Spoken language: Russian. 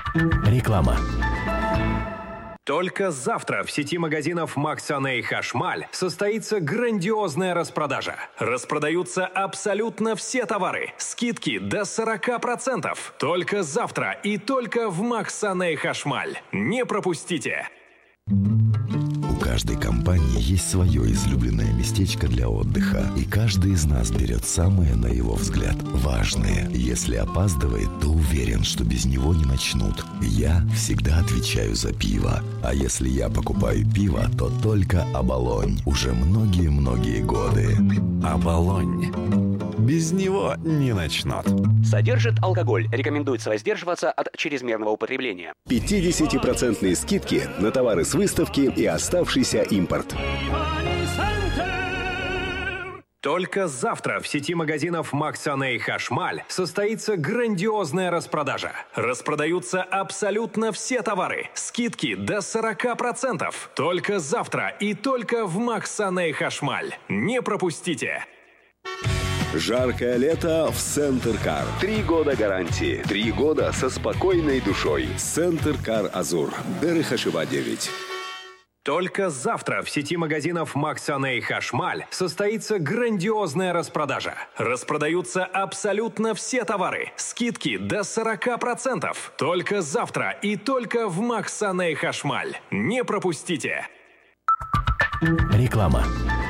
Реклама. Только завтра в сети магазинов Максаней Хашмаль состоится грандиозная распродажа. Распродаются абсолютно все товары. Скидки до 40%. Только завтра и только в Максаней Хашмаль. Не пропустите! У каждой компании есть свое излюбленное местечко для отдыха, и каждый из нас берет самое, на его взгляд, важное. Если опаздывает, то уверен, что без него не начнут. Я всегда отвечаю за пиво. А если я покупаю пиво, то только Оболонь. Уже многие-многие годы. Оболонь. Без него не начнут. Содержит алкоголь. Рекомендуется воздерживаться от чрезмерного употребления. 50% скидки на товары с выставки и оставшийся импорт. Только завтра в сети магазинов Максаней Хашмаль состоится грандиозная распродажа. Распродаются абсолютно все товары. Скидки до 40%. Только завтра и только в Максаней Хашмаль. Не пропустите! Жаркое лето в Центр Кар. 3 года гарантии. 3 года со спокойной душой. Центр Кар Азур. Дерыхашева 9. Только завтра в сети магазинов Максаней Хашмаль состоится грандиозная распродажа. Распродаются абсолютно все товары. Скидки до 40%. Только завтра и только в Максаней Хашмаль. Не пропустите! Реклама.